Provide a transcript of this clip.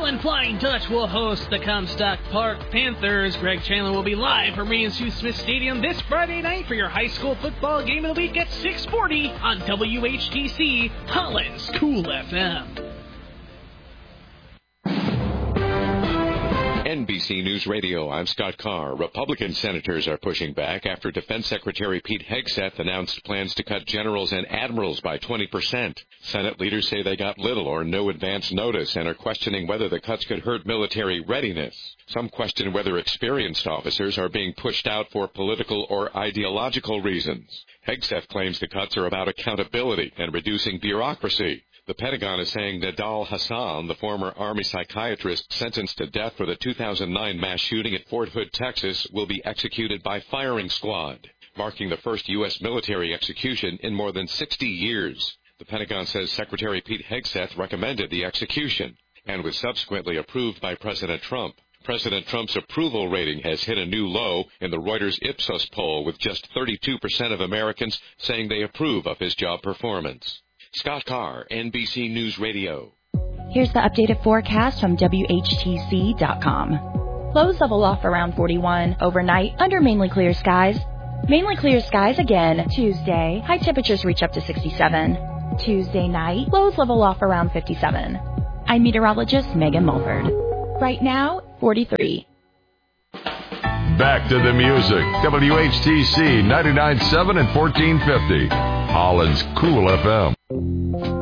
Allen Flying Dutch will host the Comstock Park Panthers. Greg Chandler will be live from Ian Sue Smith Stadium this Friday night for your high school football game of the week at 6:40 on WHTC, Holland's Cool FM. NBC News Radio, I'm Scott Carr. Republican senators are pushing back after Defense Secretary Pete Hegseth announced plans to cut generals and admirals by 20%. Senate leaders say they got little or no advance notice and are questioning whether the cuts could hurt military readiness. Some question whether experienced officers are being pushed out for political or ideological reasons. Hegseth claims the cuts are about accountability and reducing bureaucracy. The Pentagon is saying Nidal Hasan, the former Army psychiatrist sentenced to death for the 2009 mass shooting at Fort Hood, Texas, will be executed by firing squad, marking the first U.S. military execution in more than 60 years. The Pentagon says Secretary Pete Hegseth recommended the execution and was subsequently approved by President Trump. President Trump's approval rating has hit a new low in the Reuters Ipsos poll, with just 32% of Americans saying they approve of his job performance. Scott Carr, NBC News Radio. Here's the updated forecast from WHTC.com. Lows level off around 41 overnight under mainly clear skies. Mainly clear skies again Tuesday. High temperatures reach up to 67. Tuesday night, lows level off around 57. I'm meteorologist Megan Mulford. Right now, 43. Back to the music. WHTC 99.7 and 1450. Holland's Cool FM.